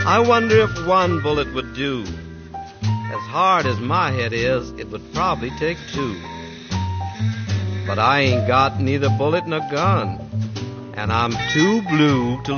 I wonder if one bullet would do. As hard as my head is, it would probably take two. But I ain't got neither bullet nor gun, and I'm too blue to